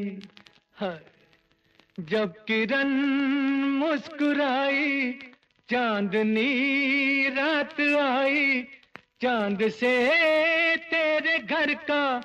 हाय, जब किरण मुस्कुराई, चांदनी रात आई, चांद से तेरे घर का